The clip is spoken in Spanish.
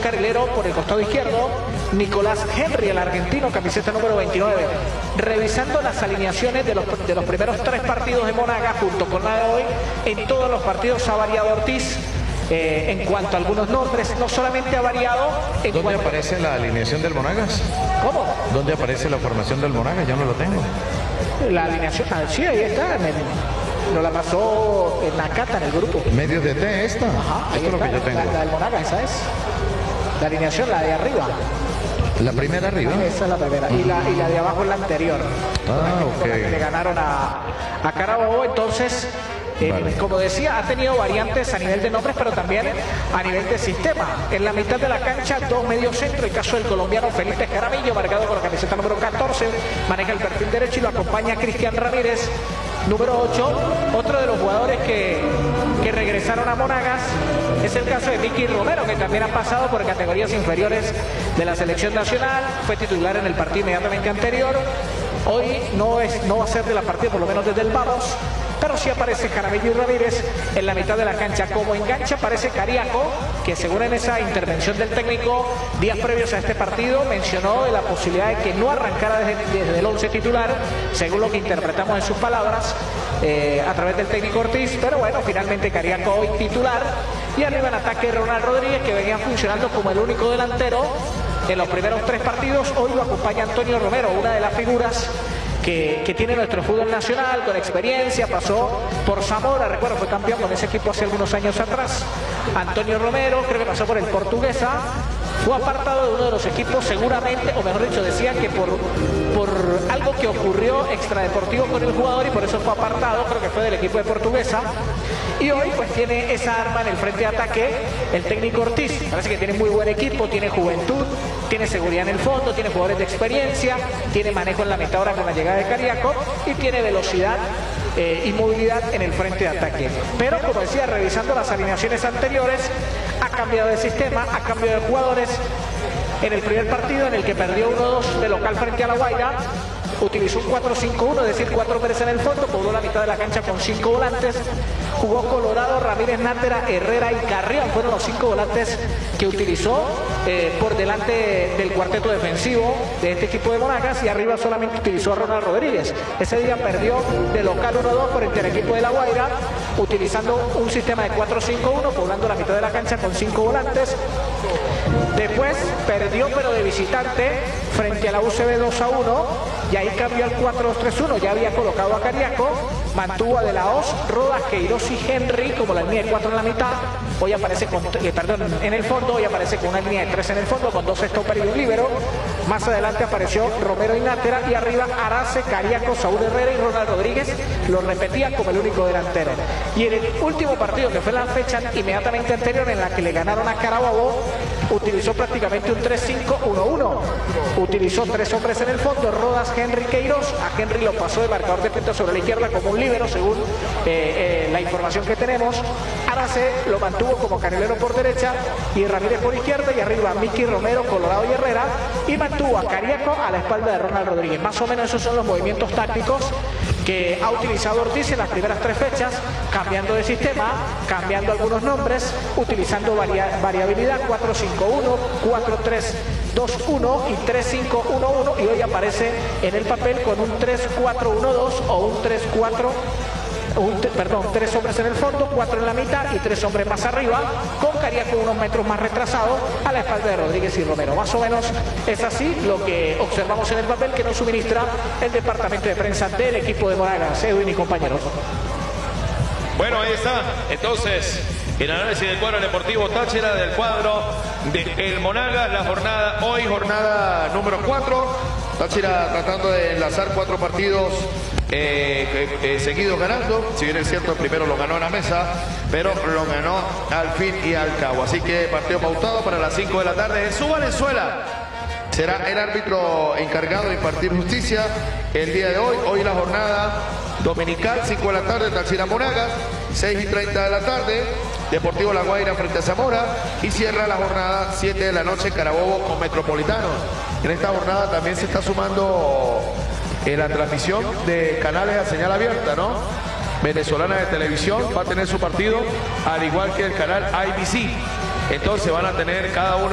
carrilero por el costado izquierdo, Nicolás Henry, el argentino, camiseta número 29. Revisando las alineaciones de los primeros 3 partidos de Monagas junto con la de hoy, en todos los partidos ha variado Ortiz. En cuanto a algunos nombres, no solamente ha variado. ¿Dónde aparece la alineación del Monagas? ¿Cómo? ¿Dónde aparece la formación del Monagas? Yo no lo tengo. La alineación, sí, ahí está. Nos la pasó en Nakata, en el grupo. ¿Medios de T esta? Ajá, esto es lo que yo tengo. La del Monagas, esa es. La alineación, la de arriba. ¿La primera arriba? Esa es la primera. Y la de abajo es la anterior. Ok. Le ganaron a Carabobo, entonces. Vale. Como decía, ha tenido variantes a nivel de nombres, pero también a nivel de sistema. En la mitad de la cancha, 2 mediocentros. El caso del colombiano Felipe Jaramillo, marcado con la camiseta número 14, maneja el perfil derecho y lo acompaña Cristian Ramírez, número 8. Otro de los jugadores que regresaron a Monagas es el caso de Mickey Romero, que también ha pasado por categorías inferiores de la selección nacional. Fue titular en el partido inmediatamente anterior. Hoy no va a ser de la partida, por lo menos desde el vamos. Pero sí aparece Jaramillo y Ramírez en la mitad de la cancha. Como enganche aparece Cariaco, que según en esa intervención del técnico días previos a este partido mencionó de la posibilidad de que no arrancara desde el 11 titular, según lo que interpretamos en sus palabras a través del técnico Ortiz. Pero bueno, finalmente Cariaco hoy titular. Y arriba en ataque Ronald Rodríguez, que venía funcionando como el único delantero en los primeros 3 partidos. Hoy lo acompaña Antonio Romero, una de las figuras que tiene nuestro fútbol nacional, con experiencia, pasó por Zamora, recuerdo, fue campeón con ese equipo hace algunos años atrás. Antonio Romero, creo que pasó por el Portuguesa, fue apartado de uno de los equipos seguramente, o mejor dicho, decían que por algo que ocurrió extradeportivo con el jugador y por eso fue apartado, creo que fue del equipo de Portuguesa. Y hoy pues tiene esa arma en el frente de ataque el técnico Ortiz. Parece que tiene muy buen equipo, tiene juventud, tiene seguridad en el fondo, tiene jugadores de experiencia, tiene manejo en la mitad hora con la llegada de Cariaco y tiene velocidad y movilidad en el frente de ataque. Pero como decía, revisando las alineaciones anteriores, ha cambiado de sistema, ha cambiado de jugadores. En el primer partido, en el que perdió 1-2 de local frente a La Guaira, utilizó un 4-5-1, es decir, 4 hombres en el fondo, pobló la mitad de la cancha con 5 volantes, jugó Colorado, Ramírez, Nájera, Herrera y Carrión, fueron los 5 volantes que utilizó por delante del cuarteto defensivo de este equipo de Monagas, y arriba solamente utilizó a Ronald Rodríguez. Ese día perdió de local 1-2 por el equipo de La Guaira, utilizando un sistema de 4-5-1, poblando la mitad de la cancha con 5 volantes. Después perdió, pero de visitante, frente a la UCB 2-1, y ahí cambió al 4-2-3-1, ya había colocado a Cariaco, mantuvo a De La Hoz, Rodas, Queiroz y Henry como la línea de 4 en la mitad. Hoy aparece en el fondo, hoy aparece con una línea de 3 en el fondo, con 2 stoppers y un líbero. Más adelante apareció Romero y Nájera, y arriba Arace, Cariaco, Saúl Herrera y Ronald Rodríguez, lo repetían como el único delantero. Y en el último partido, que fue la fecha inmediatamente anterior en la que le ganaron a Carabobo, utilizó prácticamente un 3-5-1-1. Utilizó 3 hombres en el fondo, Rodas, Henry, Queiroz. A Henry lo pasó de marcador de punta sobre la izquierda como un líbero, según la información que tenemos. Arace lo mantuvo como carrilero por derecha y Ramírez por izquierda, y arriba Mickey Romero, Colorado y Herrera, y mantuvo a Cariaco a la espalda de Ronald Rodríguez. Más o menos esos son los movimientos tácticos que ha utilizado Ortiz en las primeras 3 fechas, cambiando de sistema, cambiando algunos nombres, utilizando variabilidad 4-5-1, 4-3-2-1 y 3-5-1-1, y hoy aparece en el papel con un 3-4-1-2 o un 3-4, 3 hombres en el fondo, 4 en la mitad y 3 hombres más arriba, con Cariaco unos metros más retrasado a la espalda de Rodríguez y Romero. Más o menos es así lo que observamos en el papel que nos suministra el departamento de prensa del equipo de Monagas. Edwin y compañeros. Bueno, ahí está. Entonces, el análisis del cuadro deportivo Táchira, del cuadro del Monagas, la jornada número 4. Táchira tratando de enlazar 4 partidos seguidos ganando. Si bien es cierto, el primero lo ganó en la mesa, pero lo ganó al fin y al cabo. Así que partido pautado para las 5 de la tarde. Jesús Valenzuela será el árbitro encargado de impartir justicia el día de hoy. Hoy la jornada dominical, 5 de la tarde, Táchira Monagas, 6:30 de la tarde, Deportivo La Guaira frente a Zamora, y cierra la jornada 7 de la noche, Carabobo con Metropolitano. En esta jornada también se está sumando la transmisión de canales a señal abierta, ¿no? Venezolana de Televisión va a tener su partido, al igual que el canal IBC. Entonces van a tener cada uno